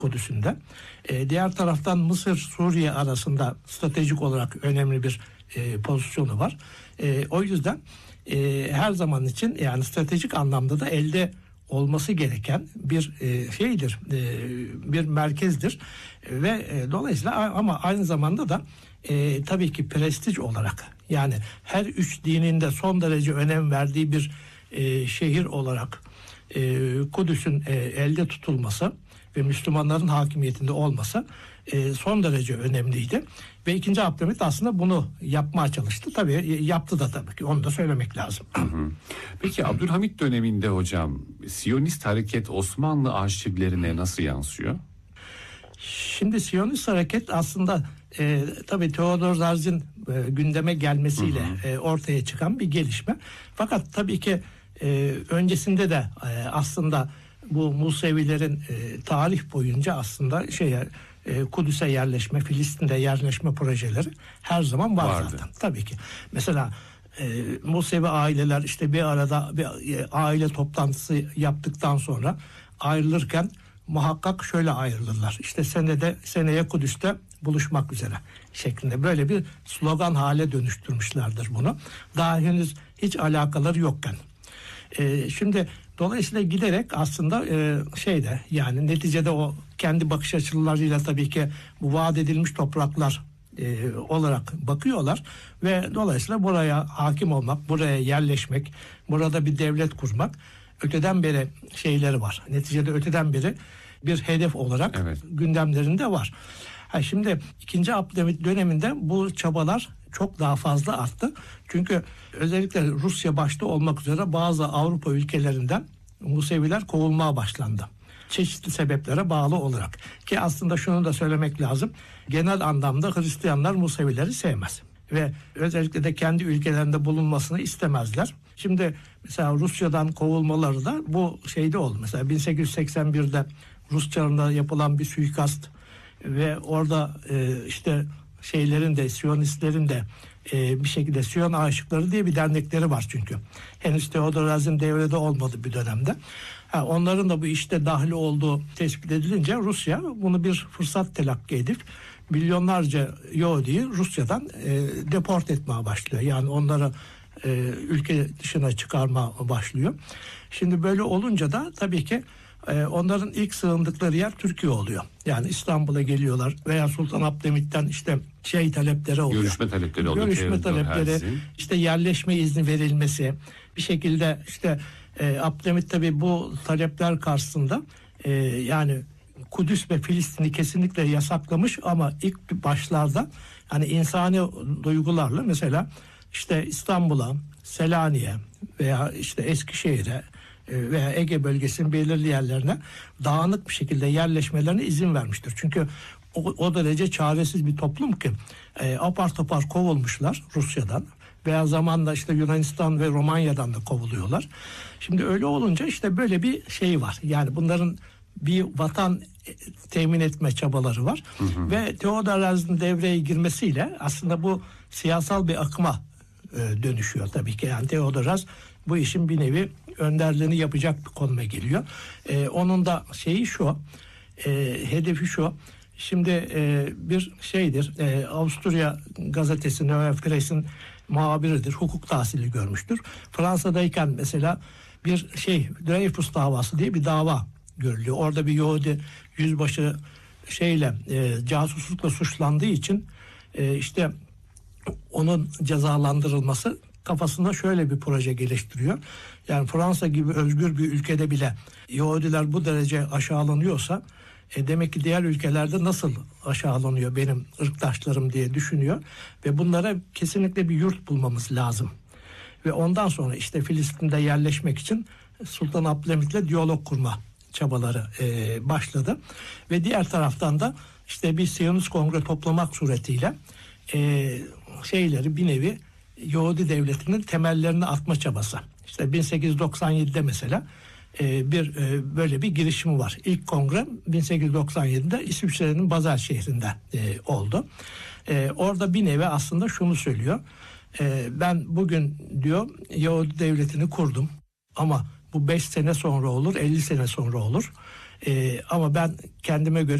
Kudüs'ünde. Diğer taraftan Mısır-Suriye arasında stratejik olarak önemli bir pozisyonu var. O yüzden her zaman için yani stratejik anlamda da elde olması gereken bir şeydir, bir merkezdir ve dolayısıyla ama aynı zamanda da tabii ki prestij olarak yani her üç dinin de son derece önem verdiği bir şehir olarak Kudüs'ün elde tutulması ve Müslümanların hakimiyetinde olması son derece önemliydi. Ve 2. Abdülhamit aslında bunu yapmaya çalıştı. Tabii yaptı da tabii ki. Onu da söylemek lazım. Peki Abdülhamit döneminde hocam Siyonist hareket Osmanlı arşivlerine nasıl yansıyor? Şimdi Siyonist hareket aslında tabii Theodor Herzl'in gündeme gelmesiyle ortaya çıkan bir gelişme. Fakat tabii ki öncesinde de aslında bu Musevilerin tarih boyunca aslında Kudüs'e yerleşme, Filistin'de yerleşme projeleri her zaman vardı zaten. Tabii ki. Mesela Musevi aileler işte bir arada bir aile toplantısı yaptıktan sonra ayrılırken muhakkak şöyle ayrılırlar. İşte seneye Kudüs'te buluşmak üzere şeklinde böyle bir slogan hale dönüştürmüşlerdir bunu. Daha henüz hiç alakaları yokken. Şimdi dolayısıyla giderek aslında yani neticede o kendi bakış açılarıyla tabii ki bu vaat edilmiş topraklar olarak bakıyorlar ve dolayısıyla buraya hakim olmak, buraya yerleşmek, burada bir devlet kurmak öteden beri şeyleri var. Neticede öteden beri bir hedef olarak gündemlerinde var. Şimdi 2. Abdülhamit döneminde bu çabalar çok daha fazla arttı. Çünkü özellikle Rusya başta olmak üzere bazı Avrupa ülkelerinden Museviler kovulmaya başlandı. Çeşitli sebeplere bağlı olarak. Ki aslında şunu da söylemek lazım. Genel anlamda Hristiyanlar Musevileri sevmez. Ve özellikle de kendi ülkelerinde bulunmasını istemezler. Şimdi mesela Rusya'dan kovulmaları da bu şeyde oldu. Mesela 1881'de Rus Çarı'nda yapılan bir suikast ve orada Siyonistlerin de bir şekilde Siyon Aşıkları diye bir dernekleri var çünkü. Henüz Theodor Herzl'in devrede olmadı bir dönemde. Onların da bu işte dahil olduğu tespit edilince Rusya bunu bir fırsat telakki edip milyonlarca Yahudi'yi Rusya'dan deport etmeye başlıyor. Yani onları ülke dışına çıkarma başlıyor. Şimdi böyle olunca da tabii ki onların ilk sığındıkları yer Türkiye oluyor. Yani İstanbul'a geliyorlar veya Sultan Abdülhamit'ten talepleri oluyor. Görüşme talepleri oluyor. Görüşme talepleri, yerleşme izni verilmesi, bir şekilde Abdülhamit tabii bu talepler karşısında yani Kudüs ve Filistin'i kesinlikle yasaklamış ama ilk başlarda hani insani duygularla mesela İstanbul'a, Selanik'e veya Eskişehir'e veya Ege bölgesinin belirli yerlerine dağınık bir şekilde yerleşmelerine izin vermiştir. Çünkü o derece çaresiz bir toplum ki apar topar kovulmuşlar Rusya'dan veya zamanla Yunanistan ve Romanya'dan da kovuluyorlar. Şimdi öyle olunca böyle bir şey var. Yani bunların bir vatan temin etme çabaları var. Ve Theodor Herzl'in devreye girmesiyle aslında bu siyasal bir akıma dönüşüyor tabii ki. Yani Theodor Herzl bu işin bir nevi önderliğini yapacak bir konuma geliyor. Onun da hedefi şu. Şimdi bir Avusturya gazetesi Neue Press'in muhabiridir. Hukuk tahsili görmüştür. Fransa'dayken mesela bir Dreyfus davası diye bir dava görülüyor. Orada bir Yahudi yüzbaşı casuslukla suçlandığı için onun cezalandırılması kafasında şöyle bir proje geliştiriyor. Yani Fransa gibi özgür bir ülkede bile Yahudiler bu derece aşağılanıyorsa demek ki diğer ülkelerde nasıl aşağılanıyor benim ırktaşlarım diye düşünüyor ve bunlara kesinlikle bir yurt bulmamız lazım. Ve ondan sonra Filistin'de yerleşmek için Sultan Abdülhamit'le diyalog kurma çabaları başladı. Ve diğer taraftan da bir Siyonist kongre toplamak suretiyle bir nevi Yahudi devletinin temellerini atma çabası. 1897'de mesela böyle bir girişimi var. İlk kongre 1897'de İsviçre'nin Basel şehrinde oldu. Orada bir nevi aslında şunu söylüyor. Ben bugün diyor Yahudi devletini kurdum ama bu 5 sene sonra olur, 50 sene sonra olur. Ama ben kendime göre